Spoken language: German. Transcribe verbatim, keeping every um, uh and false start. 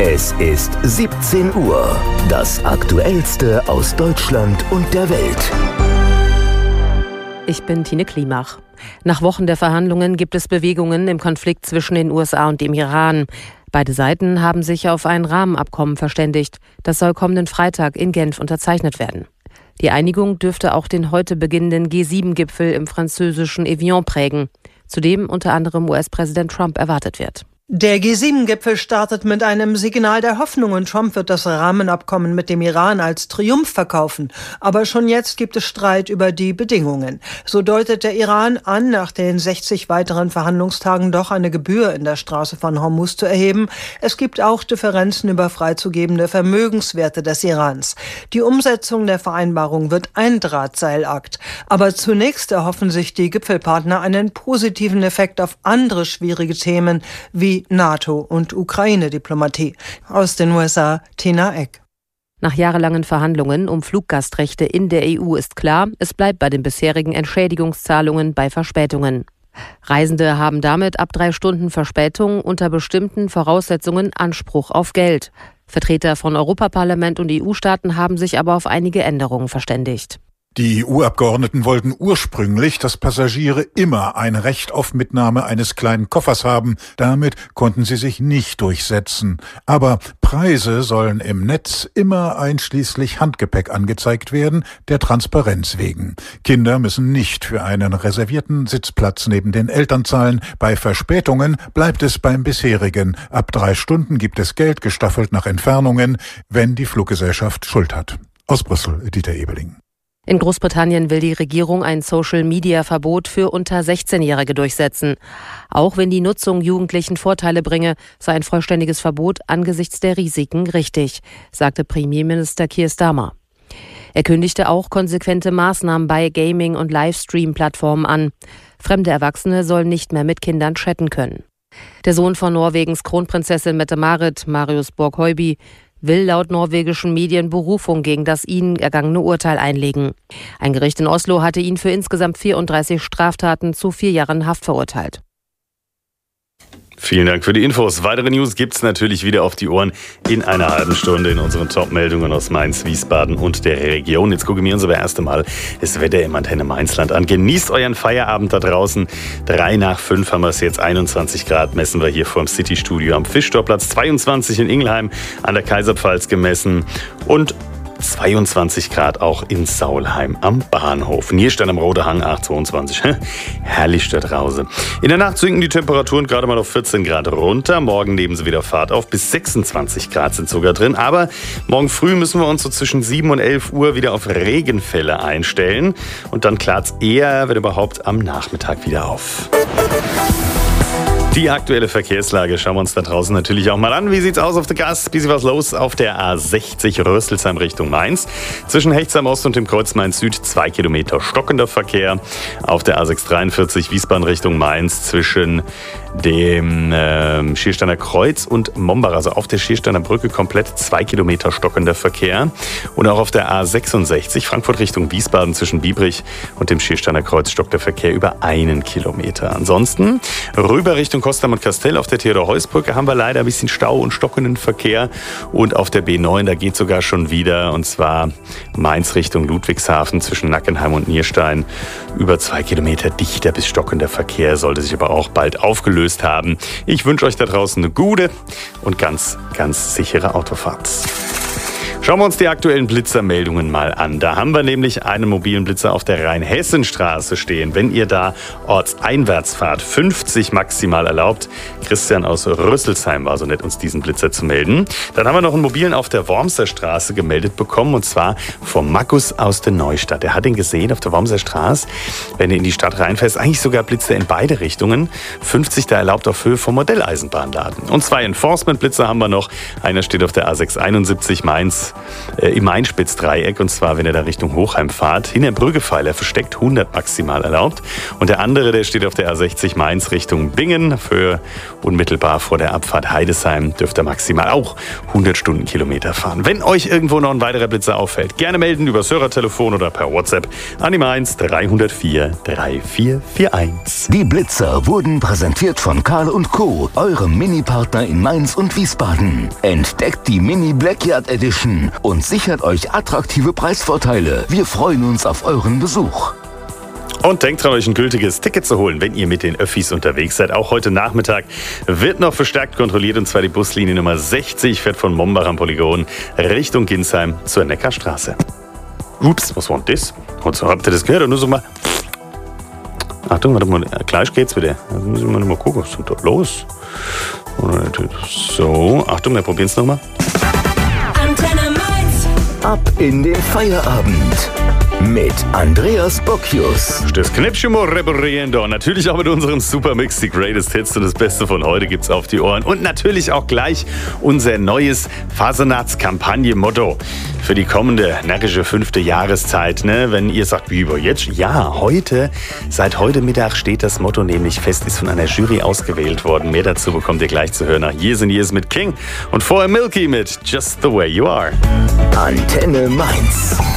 Es ist siebzehn Uhr. Das Aktuellste aus Deutschland und der Welt. Ich bin Tine Klimach. Nach Wochen der Verhandlungen gibt es Bewegungen im Konflikt zwischen den U S A und dem Iran. Beide Seiten haben sich auf ein Rahmenabkommen verständigt. Das soll kommenden Freitag in Genf unterzeichnet werden. Die Einigung dürfte auch den heute beginnenden G sieben Gipfel im französischen Evian prägen, zu dem unter anderem U S-Präsident Trump erwartet wird. Der G sieben Gipfel startet mit einem Signal der Hoffnung und Trump wird das Rahmenabkommen mit dem Iran als Triumph verkaufen. Aber schon jetzt gibt es Streit über die Bedingungen. So deutet der Iran an, nach den sechzig weiteren Verhandlungstagen doch eine Gebühr in der Straße von Hormuz zu erheben. Es gibt auch Differenzen über freizugebende Vermögenswerte des Irans. Die Umsetzung der Vereinbarung wird ein Drahtseilakt. Aber zunächst erhoffen sich die Gipfelpartner einen positiven Effekt auf andere schwierige Themen wie NATO- und Ukraine-Diplomatie. Aus den U S A, Tina Eck. Nach jahrelangen Verhandlungen um Fluggastrechte in der E U ist klar, es bleibt bei den bisherigen Entschädigungszahlungen bei Verspätungen. Reisende haben damit ab drei Stunden Verspätung unter bestimmten Voraussetzungen Anspruch auf Geld. Vertreter von Europaparlament und E U-Staaten haben sich aber auf einige Änderungen verständigt. Die E U-Abgeordneten wollten ursprünglich, dass Passagiere immer ein Recht auf Mitnahme eines kleinen Koffers haben. Damit konnten sie sich nicht durchsetzen. Aber Preise sollen im Netz immer einschließlich Handgepäck angezeigt werden, der Transparenz wegen. Kinder müssen nicht für einen reservierten Sitzplatz neben den Eltern zahlen. Bei Verspätungen bleibt es beim bisherigen. Ab drei Stunden gibt es Geld gestaffelt nach Entfernungen, wenn die Fluggesellschaft Schuld hat. Aus Brüssel, Dieter Ebeling. In Großbritannien will die Regierung ein Social-Media-Verbot für unter sechzehnjährige durchsetzen. Auch wenn die Nutzung Jugendlichen Vorteile bringe, sei ein vollständiges Verbot angesichts der Risiken richtig, sagte Premierminister Keir Starmer. Er kündigte auch konsequente Maßnahmen bei Gaming- und Livestream-Plattformen an. Fremde Erwachsene sollen nicht mehr mit Kindern chatten können. Der Sohn von Norwegens Kronprinzessin Mette-Marit, Marius Borg-Høiby, will laut norwegischen Medien Berufung gegen das ihnen ergangene Urteil einlegen. Ein Gericht in Oslo hatte ihn für insgesamt vierunddreißig Straftaten zu vier Jahren Haft verurteilt. Vielen Dank für die Infos. Weitere News gibt's natürlich wieder auf die Ohren in einer halben Stunde in unseren Top-Meldungen aus Mainz, Wiesbaden und der Region. Jetzt gucken wir uns aber erst einmal das Wetter im Antenne Mainzland an. Genießt euren Feierabend da draußen. Drei nach fünf haben wir es jetzt. einundzwanzig Grad messen wir hier vor dem City-Studio am Fischtorplatz. zweiundzwanzig in Ingelheim an der Kaiserpfalz gemessen. Und zweiundzwanzig Grad auch in Saulheim am Bahnhof. Nierstein am Rote Hang, acht zweiundzwanzig. Herrlich da draußen. In der Nacht sinken die Temperaturen gerade mal auf vierzehn Grad runter. Morgen nehmen sie wieder Fahrt auf. Bis sechsundzwanzig Grad sind sogar drin. Aber morgen früh müssen wir uns so zwischen sieben und elf Uhr wieder auf Regenfälle einstellen. Und dann klart es eher, wenn überhaupt, am Nachmittag wieder auf. Die aktuelle Verkehrslage schauen wir uns da draußen natürlich auch mal an. Wie sieht's aus auf der Gas? Bisschen was los auf der A sechzig Rösselsheim Richtung Mainz. Zwischen Hechtsheim Ost und dem Kreuz Mainz Süd zwei Kilometer stockender Verkehr. Auf der A sechshundertdreiundvierzig Wiesbaden Richtung Mainz zwischen dem äh, Schiersteiner Kreuz und Mombach, also auf der Schiersteiner Brücke komplett zwei Kilometer stockender Verkehr. Und auch auf der A sechsundsechzig Frankfurt Richtung Wiesbaden zwischen Biebrich und dem Schiersteiner Kreuz stockt der Verkehr über einen Kilometer. Ansonsten rüber Richtung Kostheim und Kastell auf der Theodor-Heuss-Brücke haben wir leider ein bisschen Stau und stockenden Verkehr. Und auf der B neun, da geht sogar schon wieder, und zwar Mainz Richtung Ludwigshafen zwischen Nackenheim und Nierstein über zwei Kilometer dichter bis stockender Verkehr, sollte sich aber auch bald aufgelöst haben. Ich wünsche euch da draußen eine gute und ganz, ganz sichere Autofahrt. Schauen wir uns die aktuellen Blitzermeldungen mal an. Da haben wir nämlich einen mobilen Blitzer auf der Rheinhessenstraße stehen. Wenn ihr da ortseinwärts fahrt, fünfzig maximal erlaubt. Christian aus Rüsselsheim war so nett, uns diesen Blitzer zu melden. Dann haben wir noch einen mobilen auf der Wormser Straße gemeldet bekommen, und zwar vom Markus aus der Neustadt. Er hat ihn gesehen auf der Wormser Straße. Wenn ihr in die Stadt reinfährst, eigentlich sogar Blitzer in beide Richtungen. fünfzig da erlaubt auf Höhe vom Modelleisenbahnladen. Und zwei Enforcement-Blitzer haben wir noch. Einer steht auf der A sechshunderteinundsiebzig Mainz Mainz, äh, im Main-Spitz-Dreieck. Und zwar, wenn ihr da Richtung Hochheim fahrt. Hinter Brüggepfeiler versteckt hundert maximal erlaubt. Und der andere, der steht auf der A sechzig Mainz Richtung Bingen. Für unmittelbar vor der Abfahrt Heidesheim dürft ihr maximal auch hundert Stundenkilometer fahren. Wenn euch irgendwo noch ein weiterer Blitzer auffällt, gerne melden über das Hörertelefon oder per WhatsApp an die Mainz drei null vier drei vier vier eins. Die Blitzer wurden präsentiert von Karl und Co., eurem Mini-Partner in Mainz und Wiesbaden. Entdeckt die Mini Blackyard Edition und sichert euch attraktive Preisvorteile. Wir freuen uns auf euren Besuch. Und denkt dran, euch ein gültiges Ticket zu holen, wenn ihr mit den Öffis unterwegs seid. Auch heute Nachmittag wird noch verstärkt kontrolliert, und zwar die Buslinie Nummer sechzig fährt von Mombach am Polygon Richtung Ginsheim zur Neckarstraße. Ups, was war denn das? Und habt ihr das gehört? Und nur so mal... Achtung, warte mal, gleich geht's wieder. Da müssen wir mal gucken, was ist denn da los? So, Achtung, wir probieren es nochmal. Antenne Mainz. Ab in den Feierabend mit Andreas Bocchius. Das Knäppchen mal reparieren da. Natürlich auch mit unserem Supermix, die Greatest Hits, und das Beste von heute gibt's auf die Ohren. Und natürlich auch gleich unser neues Fasnachtskampagne-Motto für die kommende närrische fünfte Jahreszeit. Ne? Wenn ihr sagt, wie über jetzt? Ja, heute, seit heute Mittag steht das Motto nämlich fest, ist von einer Jury ausgewählt worden. Mehr dazu bekommt ihr gleich zu hören nach Years and Years mit King und vorher Milky mit Just the Way You Are. Antenne Mainz.